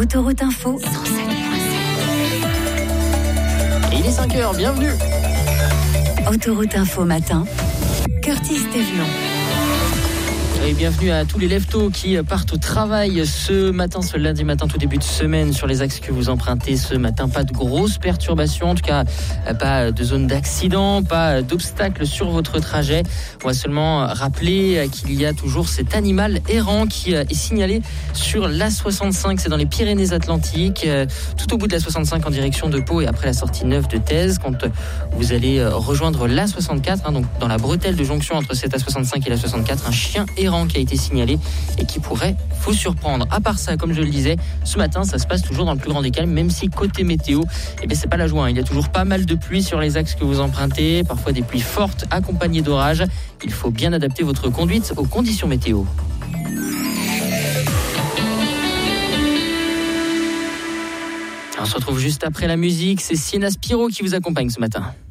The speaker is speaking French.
Autoroute Info 107.7. Et il est 5h, bienvenue. Autoroute Info matin, Curtis Thévenon. Et bienvenue à tous les lève-tôt qui partent au travail ce matin, ce lundi matin, tout début de semaine sur les axes que vous empruntez ce matin. Pas de grosses perturbations, en tout cas pas de zone d'accident, pas d'obstacles sur votre trajet. On va seulement rappeler qu'il y a toujours cet animal errant qui est signalé sur l'A65, c'est dans les Pyrénées-Atlantiques, tout au bout de l'A65 en direction de Pau et après la sortie 9 de Thèse, quand vous allez rejoindre l'A64, donc dans la bretelle de jonction entre cette A65 et l'A64, un chien errant qui a été signalé et qui pourrait vous surprendre. À part ça, comme je le disais, ce matin, ça se passe toujours dans le plus grand des calmes, même si côté météo, c'est pas la joie. Il y a toujours pas mal de pluie sur les axes que vous empruntez, parfois des pluies fortes accompagnées d'orages. Il faut bien adapter votre conduite aux conditions météo. On se retrouve juste après la musique. C'est Sienna Spiro qui vous accompagne ce matin.